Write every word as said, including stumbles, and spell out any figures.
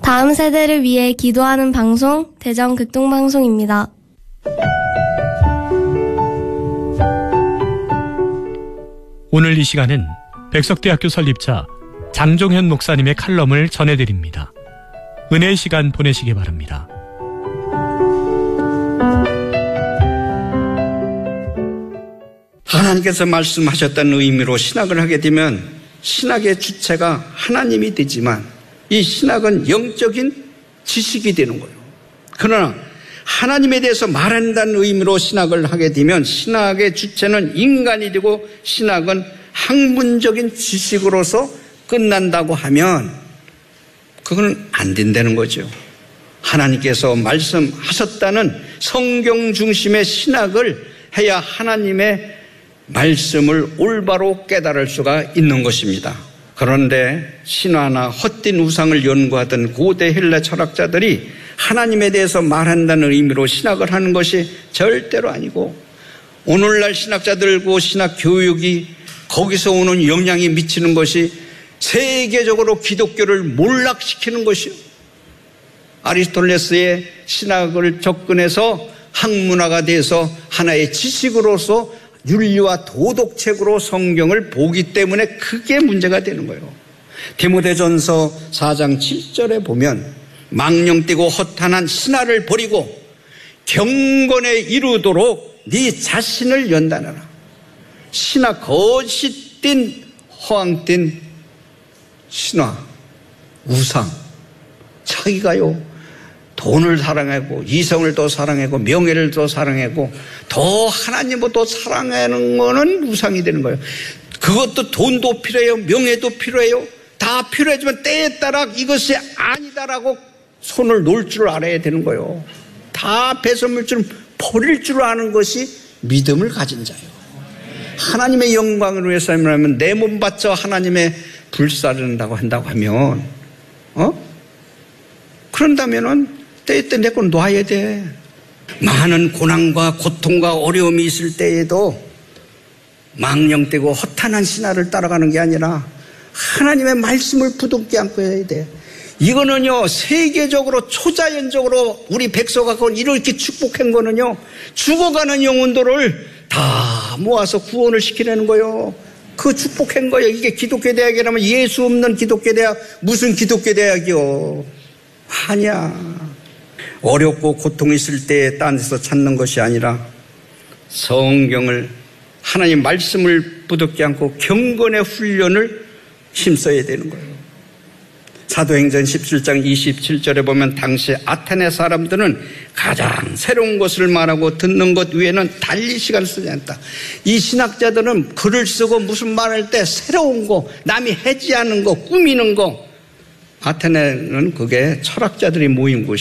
다음 세대를 위해 기도하는 방송, 대전극동방송입니다. 오늘 이 시간은 백석대학교 설립자 장종현 목사님의 칼럼을 전해드립니다. 은혜의 시간 보내시기 바랍니다. 하나님께서 말씀하셨다는 의미로 신학을 하게 되면 신학의 주체가 하나님이 되지만 이 신학은 영적인 지식이 되는 거예요. 그러나 하나님에 대해서 말한다는 의미로 신학을 하게 되면 신학의 주체는 인간이 되고 신학은 학문적인 지식으로서 끝난다고 하면 그건 안 된다는 거죠. 하나님께서 말씀하셨다는 성경 중심의 신학을 해야 하나님의 말씀을 올바로 깨달을 수가 있는 것입니다. 그런데 신화나 헛된 우상을 연구하던 고대 헬라 철학자들이 하나님에 대해서 말한다는 의미로 신학을 하는 것이 절대로 아니고 오늘날 신학자들고 신학 교육이 거기서 오는 영향이 미치는 것이 세계적으로 기독교를 몰락시키는 것이요. 아리스토텔레스의 신학을 접근해서 학문화가 돼서 하나의 지식으로서 윤리와 도덕책으로 성경을 보기 때문에 그게 문제가 되는 거예요. 디모데전서 사 장 칠 절에 보면 망령되고 허탄한 신화를 버리고 경건에 이루도록 네 자신을 연단하라. 신화 거짓된 허황된 신화 우상 자기가요 돈을 사랑하고 이성을 더 사랑하고 명예를 더 사랑하고 더 하나님을 더 사랑하는 거는 우상이 되는 거예요. 그것도 돈도 필요해요. 명예도 필요해요. 다 필요하지만 때에 따라 이것이 아니다라고 손을 놓을 줄 알아야 되는 거예요. 다 배설물처럼 버릴 줄 아는 것이 믿음을 가진 자예요. 하나님의 영광을 위해서 하면 내 몸 바쳐 하나님의 불사른다고 한다고 하면 어? 그런다면은 때에 때 내 건 놔야 돼. 많은 고난과 고통과 어려움이 있을 때에도 망령되고 허탄한 신화를 따라가는 게 아니라 하나님의 말씀을 부둥켜 안고 해야 돼. 이거는요 세계적으로 초자연적으로 우리 백성가 이렇게 축복한 거는요 죽어가는 영혼들을 다 모아서 구원을 시키려는 거예요. 그 축복한 거예요. 이게 기독교 대학이라면 예수 없는 기독교 대학 무슨 기독교 대학이요. 아니야. 어렵고 고통이 있을 때에 딴 데서 찾는 것이 아니라 성경을 하나님 말씀을 부둥켜 안고 경건의 훈련을 힘써야 되는 거예요. 사도행전 십칠 장 이십칠 절에 보면 당시 아테네 사람들은 가장 새로운 것을 말하고 듣는 것 외에는 달리 시간을 쓰지 않다. 이 신학자들은 글을 쓰고 무슨 말할 때 새로운 거, 남이 해지하는 거, 꾸미는 거. 아테네는 그게 철학자들이 모인 곳이에요.